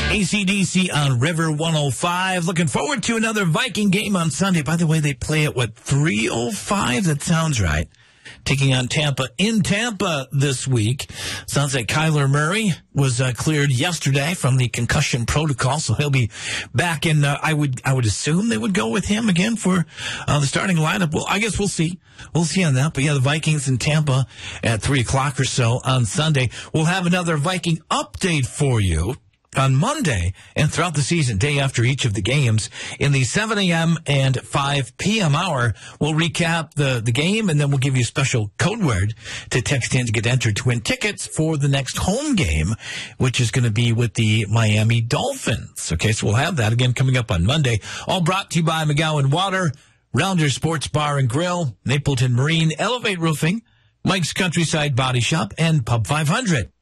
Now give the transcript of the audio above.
AC/DC on River 105. Looking forward to another Viking game on Sunday. By the way, they play at 3:05? That sounds right. Taking on Tampa in Tampa this week. Sounds like Kyler Murray was cleared yesterday from the concussion protocol, so he'll be back in. I would assume they would go with him again for the starting lineup. Well, I guess we'll see. We'll see on that. But yeah, the Vikings in Tampa at 3:00 or so on Sunday. We'll have another Viking update for you on Monday and throughout the season, day after each of the games. In the 7 a.m. and 5 p.m. hour, we'll recap the game, and then we'll give you a special code word to text in to get entered to win tickets for the next home game, which is going to be with the Miami Dolphins. Okay, so we'll have that again coming up on Monday. All brought to you by McGowan Water, Rounder Sports Bar and Grill, Napleton Marine, Elevate Roofing, Mike's Countryside Body Shop, and Pub 500.